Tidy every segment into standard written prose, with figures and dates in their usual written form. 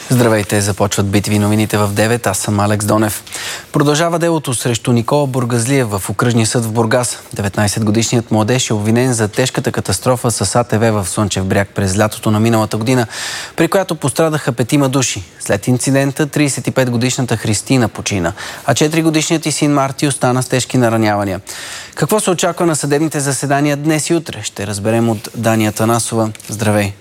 Здравейте, започват битви новините в 9. Аз съм Алекс Донев. Продължава делото срещу Никола Бургазлиев в окръжния съд в Бургас. 19-годишният младеж е обвинен за тежката катастрофа с АТВ в Слънчев бряг през лятото на миналата година, при която пострадаха 5 души. След инцидента 35-годишната Христина почина, а 4-годишният й син Марти остана с тежки наранявания. Какво се очаква на съдебните заседания днес и утре? Ще разберем от Дани Атанасова. Здравей!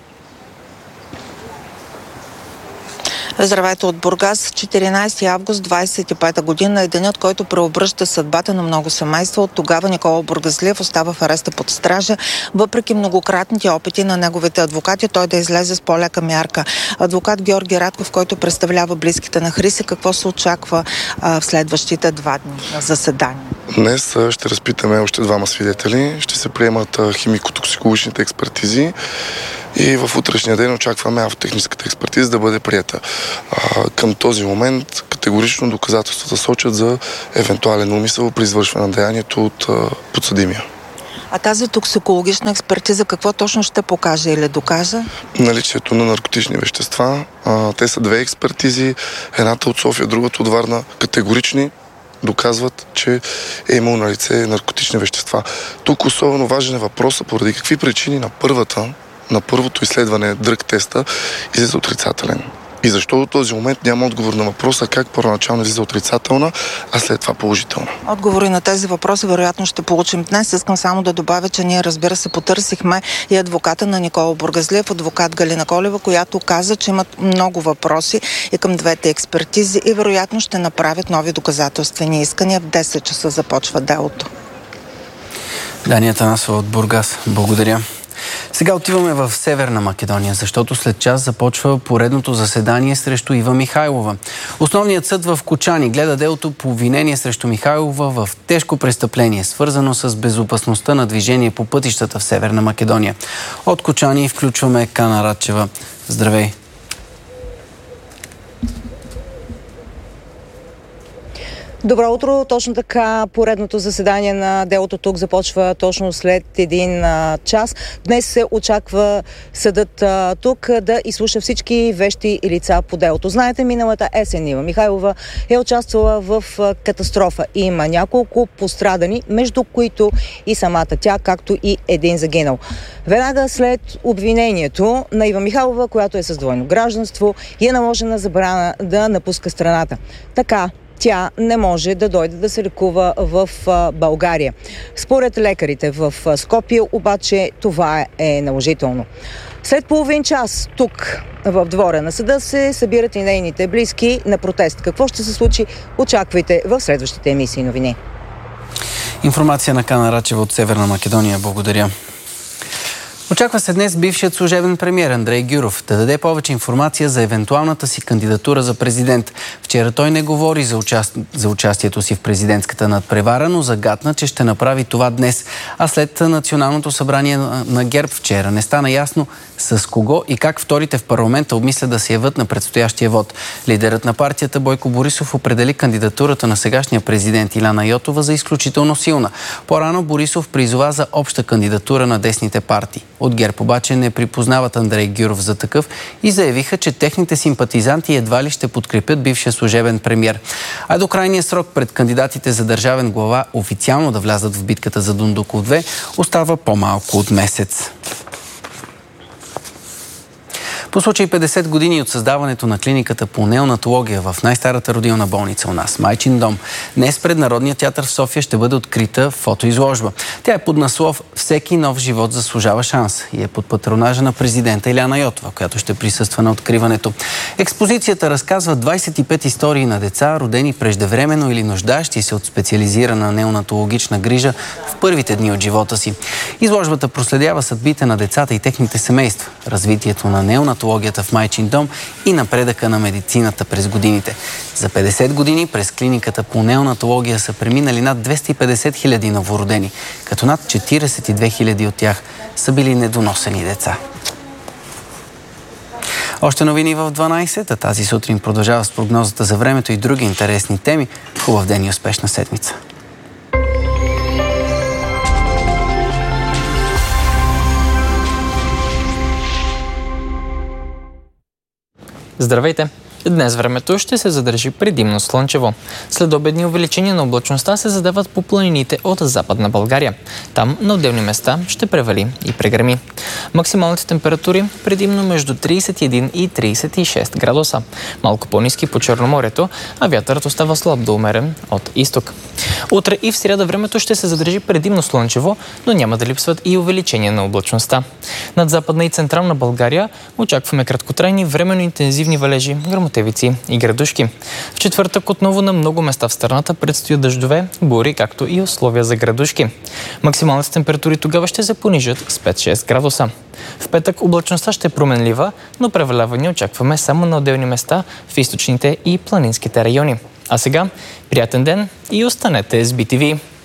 Здравейте от Бургас. 14 август 25 година е денят, който преобръща съдбата на много семейства. От тогава Никола Бургазлиев остава в ареста под стража, въпреки многократните опити на неговите адвокати той да излезе с по-лека мярка. Адвокат Георги Радков, който представлява близките на Хриси, какво се очаква в следващите 2 дни на заседание? Днес ще разпитаме още 2 свидетели. Ще се приемат химико-токсикологичните експертизи. И в утрешния ден очакваме автотехническата експертиза да бъде приета. Към този момент категорично доказателствата сочат за евентуален умисъл при извършване на деянието от подсъдимия. А тази токсикологична експертиза какво точно ще покаже или докаже? Наличието на наркотични вещества. Те са 2 експертизи. Едната от София, другата от Варна. Категорични доказват, че е имало на лице наркотични вещества. Тук особено важен е въпросът поради какви причини на първото изследване, дръг теста, излиза отрицателен. И защо до този момент няма отговор на въпроса как първоначално излиза отрицателна, а след това положителна? Отговори на тези въпроси вероятно ще получим днес. Искам само да добавя, че ние, разбира се, потърсихме и адвоката на Никола Бургазлиев, адвокат Галина Колева, която каза, че имат много въпроси и към 2 експертизи и вероятно ще направят нови доказателствени искания. В 10 часа започва делото. Дани Атанасова от Бургас. Благодаря. Сега отиваме в Северна Македония, защото след час започва поредното заседание срещу Ива Михайлова. Основният съд в Кочани гледа делото по обвинение срещу Михайлова в тежко престъпление, свързано с безопасността на движение по пътищата в Северна Македония. От Кочани включваме Кана Радчева. Здравей! Добро утро! Точно така, поредното заседание на делото тук започва точно след 1 час. Днес се очаква съдът тук да изслуша всички вещи и лица по делото. Знаете, миналата есен Ива Михайлова е участвала в катастрофа. Има няколко пострадани, между които и самата тя, както и един загинал. Веднага след обвинението на Ива Михайлова, която е с двойно гражданство, е наложена забрана да напуска страната. Така тя не може да дойде да се лекува в България. Според лекарите в Скопие обаче това е наложително. След половин час тук в двора на съда се събират и нейните близки на протест. Какво ще се случи? Очаквайте в следващите емисии новини. Информация на Кана Радчева от Северна Македония. Благодаря. Очаква се днес бившият служебен премиер Андрей Гюров да даде повече информация за евентуалната си кандидатура за президент. Вчера той не говори за участието си в президентската надпревара, но загатна, че ще направи това днес. А след националното събрание на ГЕРБ вчера не стана ясно с кого и как вторите в парламента обмислят да се явят на предстоящия вод. Лидерът на партията Бойко Борисов определи кандидатурата на сегашния президент Илияна Йотова за изключително силна. По-рано Борисов призова за обща кандидатура на десните партии. От ГЕРБ обаче не припознават Андрей Гюров за такъв и заявиха, че техните симпатизанти едва ли ще подкрепят бившия служебен премиер. А до крайния срок пред кандидатите за държавен глава официално да влязат в битката за Дондуков 2 остава по-малко от месец. По случай 50 години от създаването на клиниката по неонатология в най-старата родилна болница у нас, Майчин дом, днес пред Народния театър в София ще бъде открита фотоизложба. Тя е под наслов "Всеки нов живот заслужава шанс" и е под патронажа на президента Илияна Йотова, която ще присъства на откриването. Експозицията разказва 25 истории на деца, родени преждевременно или нуждаещи се от специализирана неонатологична грижа в първите дни от живота си. Изложбата проследява съдбите на децата и техните семейства, развитието на неонатологията в Майчин дом и напредъка на медицината през годините. За 50 години през клиниката по неонатология са преминали над 250 000 новородени, като над 42 000 от тях са били недоносени деца. Още новини в 12, а тази сутрин продължава с прогнозата за времето и други интересни теми. Хубав ден и успешна седмица! Здравейте! Днес времето ще се задържи предимно слънчево. Следобедни увеличения на облачността се задават по планините от Западна България. Там на отделни места ще превали и прегреми. Максималните температури предимно между 31 и 36 градуса. Малко по-ниски по Черноморието, а вятърът остава слаб до умерен от изток. Утре и в сряда времето ще се задържи предимно слънчево, но няма да липсват и увеличения на облачността. Над Западна и Централна България очакваме краткотрайни временно интензивни валежи, гръмотевици и градушки. В четвъртък отново на много места в страната предстоят дъждове, бури, както и условия за градушки. Максималните температури тогава ще се понижат с 5-6 градуса. В петък облачността ще е променлива, но превалявания очакваме само на отделни места в източните и планинските райони. А сега приятен ден и останете с BTV!